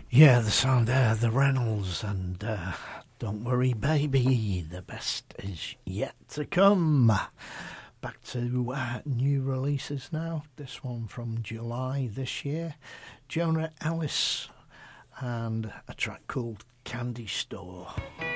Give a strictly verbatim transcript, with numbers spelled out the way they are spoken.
Yeah, the sound there, the Reynolds, and uh, Don't Worry Baby, the best is yet to come. Back to uh, new releases now. This one from July this year. Jonah Ellis and a track called Candy Store.